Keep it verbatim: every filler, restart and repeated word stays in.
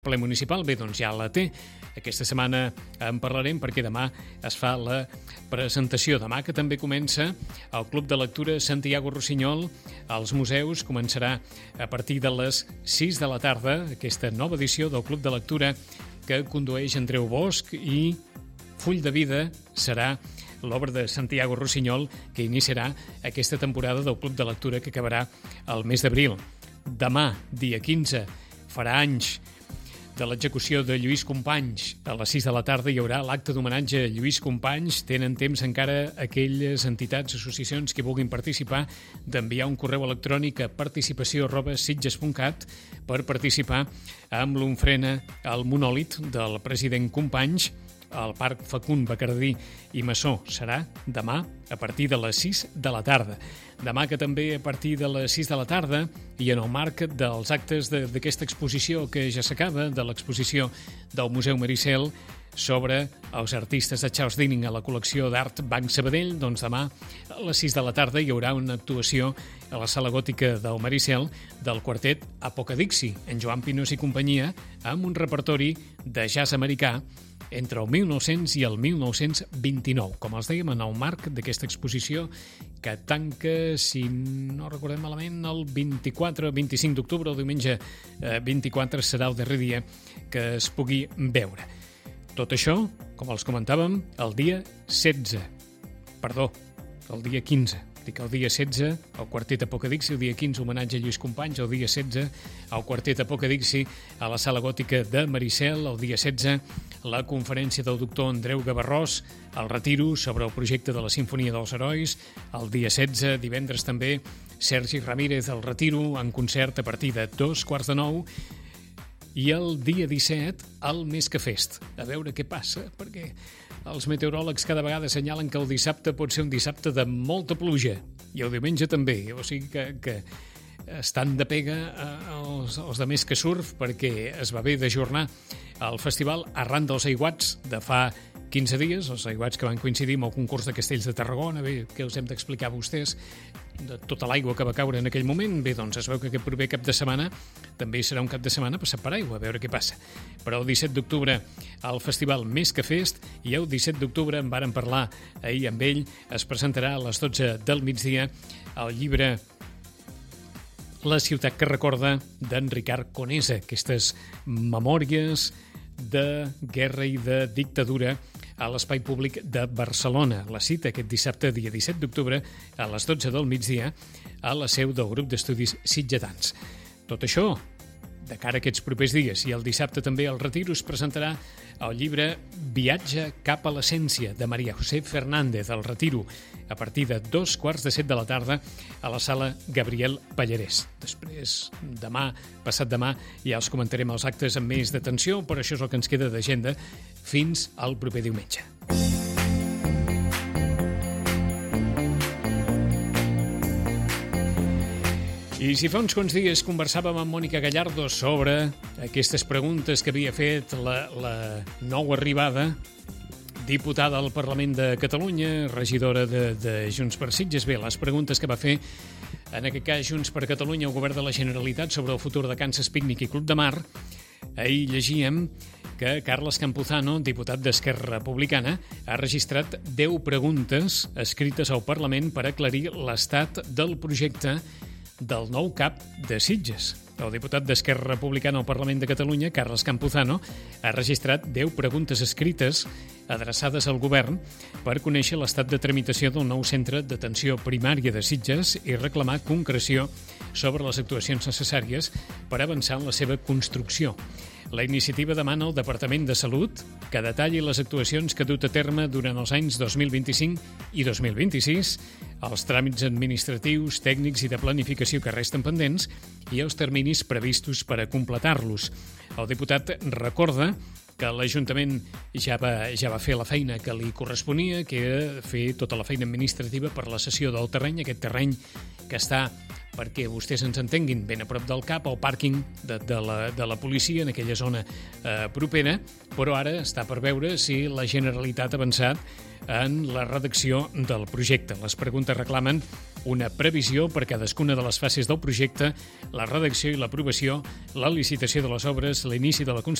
ple municipal, bé, doncs ja la té. Aquesta setmana en parlarem perquè demà es fa la presentació. Demà que també comença el Club de Lectura Santiago Rossinyol als museus. Començarà a partir de les sis de la tarda aquesta nova edició del Club de Lectura que condueix Andreu Bosch i Full de Vida serà l'obra de Santiago Rossinyol que iniciarà aquesta temporada del Club de Lectura que acabarà el mes d'abril. Demà, dia quinze, farà anys de l'execució de Lluís Companys. A les sis de la tarda hi haurà l'acte d'homenatge a Lluís Companys. Tenen temps encara aquelles entitats, associacions que vulguin participar d'enviar un correu electrònic a participació arroba sitges punt cat per participar amb l'ofrena al monòlit del president Companys al Parc Facund Bacardí i Massó. Serà demà a partir de les sis de la tarda. Demà que també a partir de les sis de la tarda i en el marc dels actes d'aquesta exposició que ja s'acaba, de l'exposició del Museu Maricel sobre els artistes de Charles Dinning a la col·lecció d'art Banc Sabadell, doncs demà a les sis de la tarda hi haurà una actuació a la sala gòtica del Maricel del quartet Apocadixi, en Joan Pinós i companyia, amb un repertori de jazz americà entre el mil nou-cents i el mil nou-cents vint-i-nou, com els dèiem, en el marc d'aquesta exposició que tanca, si no recordem malament, el vint-i-quatre vint-i-cinc d'octubre, el diumenge vint-i-quatre serà el darrer dia que es pugui veure. Tot això, com els comentàvem, el dia setze, perdó, el dia quinze. Dic el dia setze, el quartet Apocadixi, el dia quinze, homenatge a Lluís Companys, el dia setze, el quartet Apocadixi a la sala gòtica de Maricel, el dia setze, la conferència del doctor Andreu Gavarrós, el retiro sobre el projecte de la Simfonia dels Herois, el dia setze, divendres també, Sergi Ramírez al retiro, en concert a partir de dos quarts de nou, i el dia disset, el Més que Fest. A veure què passa, perquè els meteoròlegs cada vegada assenyalen que el dissabte pot ser un dissabte de molta pluja, i el diumenge també, o sigui que, que estan de pega els, els de Més que Surf perquè es va haver d'ajornar el festival arran dels aiguats de fa quinze dies, els aiguats que van coincidir amb el concurs de Castells de Tarragona. Bé, què us hem d'explicar a vostès de tota l'aigua que va caure en aquell moment? Bé, doncs es veu que aquest proper cap de setmana també serà un cap de setmana passat per aigua, a veure què passa. Però el disset d'octubre al festival Més que Fest, i el disset d'octubre en vàrem parlar ahir amb ell, es presentarà a les dotze del migdia el llibre La ciutat que recorda d'en Ricard Conesa, aquestes memòries de guerra i de dictadura a l'Espai Públic de Barcelona. La cita aquest dissabte, dia disset d'octubre, a les dotze del migdia, a la seu del grup d'estudis sitgetans. Tot això de cara a aquests propers dies, i el dissabte també al retiro es presentarà el llibre Viatge cap a l'essència, de Maria José Fernández, al retiro, a partir de dos quarts de set de la tarda a la sala Gabriel Pallarès. Després, demà, passat demà, ja els comentarem els actes amb més d'atenció, però això és el que ens queda d'agenda fins al proper diumenge. I si fa uns quants dies conversàvem amb Mònica Gallardo sobre aquestes preguntes que havia fet la, la nou arribada, diputada al Parlament de Catalunya, regidora de, de Junts per Sitges, bé, les preguntes que va fer, en aquest cas Junts per Catalunya, al Govern de la Generalitat sobre el futur de Kansas Picnic i Club de Mar. Ahir llegíem que Carles Campuzano, diputat d'Esquerra Republicana, ha registrat deu preguntes escrites al Parlament per aclarir l'estat del projecte del nou CAP de Sitges. El diputat d'Esquerra Republicana al Parlament de Catalunya, Carles Campuzano, ha registrat deu preguntes escrites adreçades al govern per conèixer l'estat de tramitació del nou centre d'atenció primària de Sitges i reclamar concreció sobre les actuacions necessàries per avançar en la seva construcció. La iniciativa demana al Departament de Salut que detalli les actuacions que ha dut a terme durant els anys dos mil vint-i-cinc i dos mil vint-i-sis, els tràmits administratius, tècnics i de planificació que resten pendents i els terminis previstos per a completar-los. El diputat recorda que l'Ajuntament ja va, ja va fer la feina que li corresponia, que era fer tota la feina administrativa per la cessió del terreny, aquest terreny que està, perquè vostès ens entenguin, ben a prop del CAP, al pàrquing de, de, la, de la policia, en aquella zona eh, propera, però ara està per veure si la Generalitat ha avançat en la redacció del projecte. Les preguntes reclamen una previsió per cadascuna de les fases del projecte, la redacció i l'aprovació, la licitació de les obres, l'inici de la construcció